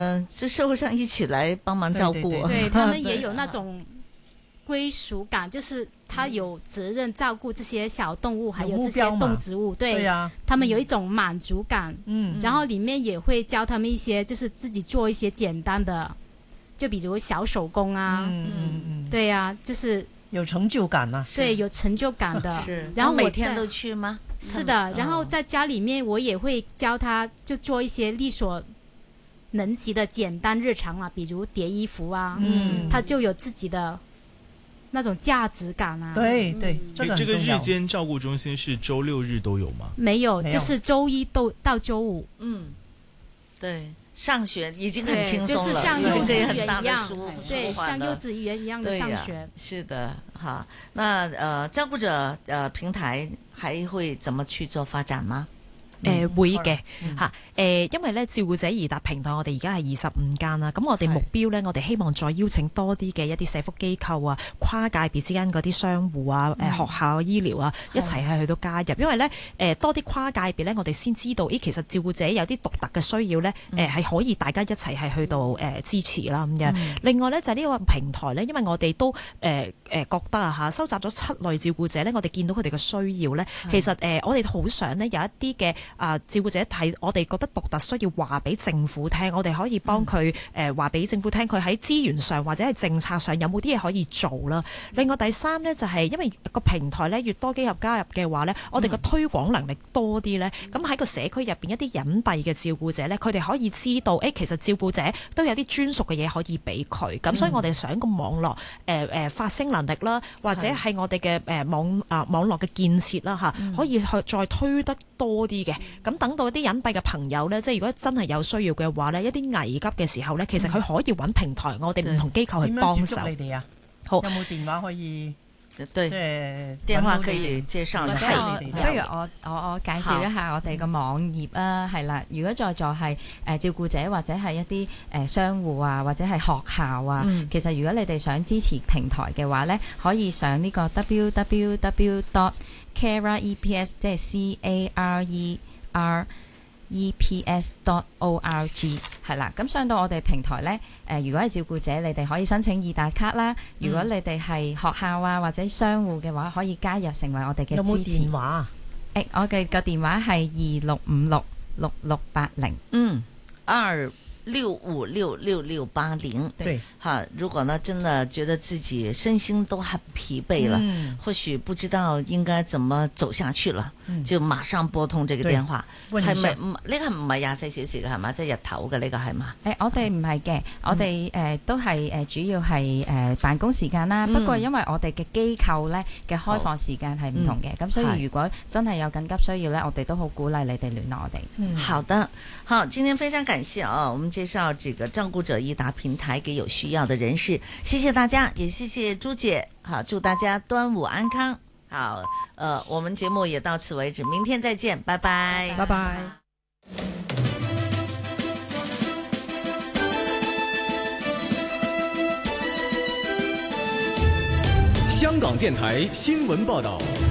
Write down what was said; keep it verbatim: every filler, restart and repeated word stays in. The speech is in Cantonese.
嗯，这社会上一起来帮忙照顾， 对, 对, 对, 对他们也有那种归属感，就是他有责任照顾这些小动物，还有这些动植物，对, 对啊， 他们有一种满足感。嗯，然后里面也会教他们一些，就是自己做一些简单的，就比如小手工啊，嗯嗯嗯，对啊，就是有成就感啊， 对，有成就感的。 是， 然后我每天都去吗？ 是的，然后在家里面我也会教他，就做一些力所能及的简单日常啊，比如叠衣服啊，嗯，他就有自己的那种价值感啊。 对对， 这个这个日间照顾中心是周六日都有吗？ 没有，就是周一都到周五。 嗯，对，上学已经很轻松了， 就是像幼稚园一样， 对， 像幼稚园一样的上学。 是的，哈，那呃，照顧者呃平台還會怎麼去做發展嗎？ 誒、呃、會嘅嚇，誒、呃、因為咧照顧者易達平台我哋而家係二十五間啦，咁我哋目標咧，我哋希望再邀請多啲嘅一啲社福機構啊、跨界別之間嗰啲商戶啊、誒、呃、學校醫療啊一齊係去到加入，因為咧誒、呃、多啲跨界別咧，我哋先知道，咦其實照顧者有啲獨特嘅需要咧，誒、呃、係可以大家一齊係去到誒、呃、支持啦咁樣。嗯、另外咧就係、是、呢個平台咧，因為我哋都誒誒、呃呃、覺得啊嚇，收集咗七類照顧者咧，我哋見到佢哋嘅需要咧，其實誒、呃、我哋好想咧有一啲嘅啊、呃、照顧者睇，我哋覺得獨特需要話俾政府聽，我哋可以幫佢誒話俾政府聽，佢喺資源上或者係政策上有冇啲嘢可以做啦。另外第三呢，就係、是、因為個平台呢越多機構加入嘅話呢，我哋個推廣能力多啲呢。咁喺個社區入邊一啲隱蔽嘅照顧者呢，佢哋可以知道，誒、欸、其實照顧者都有啲專屬嘅嘢可以俾佢。咁所以我哋想個網絡誒誒、呃呃、發聲能力啦，或者係我哋嘅誒網啊網絡嘅建設啦嚇，可以去再推得多啲嘅。咁等到一啲隱蔽嘅朋友咧，即係如果真係有需要嘅話咧，一啲危急嘅時候咧，其實佢可以揾平台，我哋唔同機構去幫手。 你哋啊， 好， 有冇電話可以？ 對， 即係電話可以介紹一下。 不如我我我介紹一下我哋個網頁啊，係啦。如果在座係誒照顧者或者係一啲誒商戶啊，或者係學校啊，嗯、其實如果你哋想支持平台嘅話咧，可以上呢個 w w w dot cara e p s 即係 c a r e r e p s dot org 係啦，咁上到我哋平台咧，誒、呃、如果係照顧者，你哋可以申請易達卡啦；嗯、如果你哋係學校啊或者商戶嘅話，可以加入成為我哋嘅支持。 有冇電話？ 誒、欸，我嘅個電話係二六五六六六八零。 嗯，二六五六六六八零。 對， 哈，如果呢真的覺得自己身心都很疲憊了，嗯、或許不知道應該怎麼走下去了，嗯、就馬上撥通這個電話。係咪呢個唔係廿四小時嘅係嘛？即係日頭嘅呢個係嘛？ 誒，我哋唔係嘅，我哋誒都係誒主要係誒辦公時間啦。嗯、不過因為我哋嘅機構咧嘅開放時間係唔同嘅，咁、嗯、所以如果真係有緊急需要咧，我哋都好鼓勵你哋聯絡我哋。 嗯，好的，好，今天非常感謝啊，我們介紹這個照顧者易達平台給有需要的人士，謝謝大家，也謝謝朱姐，好，祝大家端午安康。好，呃，我們節目也到此為止，明天再見，拜拜， 拜拜。 香港電台新聞報道。